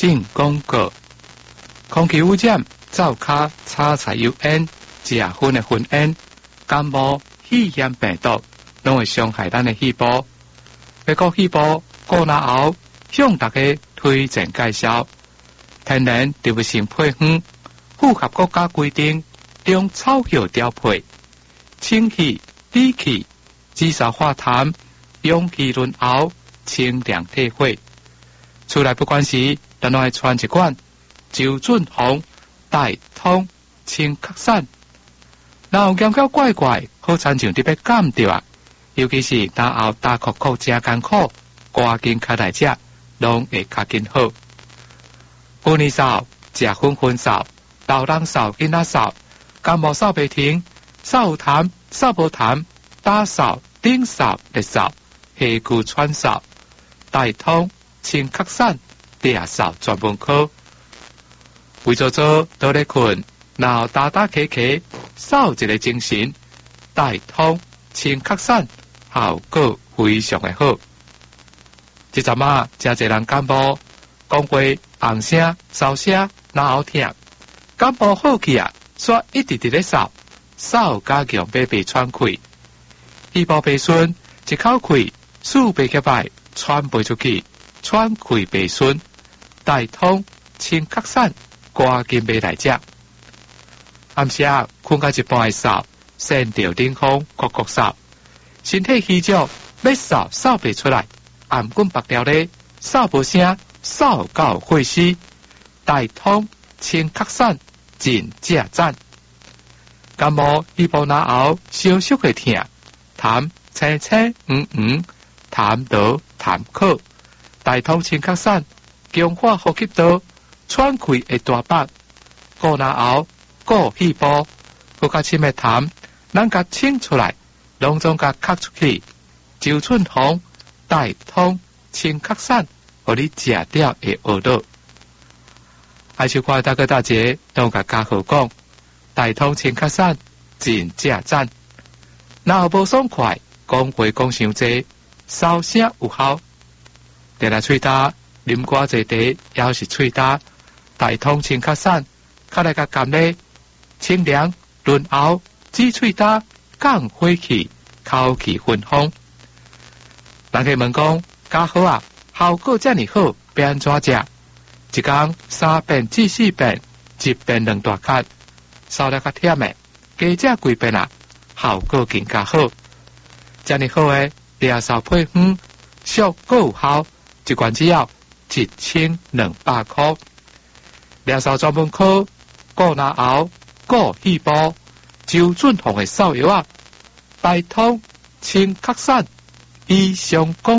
进广告。空气污染、灶卡、炒菜油烟、食薰的熏烟、感冒、肺炎病毒，拢会伤害咱的细胞。要顾细胞，顾那后，向大家推荐介绍天然植物性配方，符合国家规定，用草药调配，清气、理气、止嗽化痰、勇气润喉、清凉退火。出来不管时，咱拢爱穿一罐周润红带通清咳散。若有感觉怪怪，好亲像特别感着啊，尤其是若后打咳咳真艰苦，赶紧较来食，拢会较紧好。妇女扫、食薰薰扫、老人扫、囡仔扫、感冒扫袂停、扫有痰、扫无痰、打扫、顶扫、热扫、下句喘扫、带通清咳散、地扫专门科。为做倒咧困，然后打打咳咳，扫一个精神，带通清咳散，效果非常的好。即阵啊，真侪人感冒，讲话红声、烧声，然后痛，感冒好去啊，煞一直咧扫，扫加强被喘气，细胞被顺，一口气四被起来，喘不出去，喘气被顺，带通清咳散，赶紧买来食。暗时困到一半的扫，先着冷风咳咳扫，身体虚弱，要扫扫不出来，颔棍白条咧，扫无声，扫到会死，带通清咳散，真正赞。感冒细胞那后，小小的痛，痰青青黄黄，痰倒痰渴，带通清咳散，强化呼吸道，喘气会大白，顾那后顾细胞，搁较深的痰，咱甲清出来，拢总甲咳出去，周润红带通清咳散，互你食掉会学到。爱手看大哥大姐都甲家好讲，带通清咳散，真正赞。若无爽快，讲话讲伤济，烧声有效。摕来喙焦，啉寡济茶，也是喙焦，带通清咳散，较来甲甘咧，清凉润喉，止喙焦，降火气，口气芬芳。人家问讲，家好啊，效果这么好，要安怎食？一天3遍至4遍，一遍2大咳，烧了较忝的，加食几遍啊，效果更加好。这么好的疗效配方，俗够有效，一罐只要1200块。疗效专门科，顾那后，顾细胞，周润红的扫药啊，带通清咳散，以上讲。